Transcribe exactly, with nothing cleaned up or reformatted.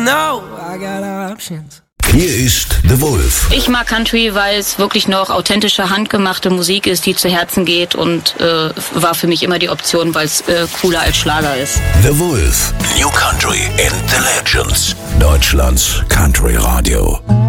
know I got options. Hier ist The Wolf. Ich mag Country, weil es wirklich noch authentische, handgemachte Musik ist, die zu Herzen geht und äh, war für mich immer die Option, weil es äh, cooler als Schlager ist. The Wolf. New Country in the Legends. Deutschlands Country Radio.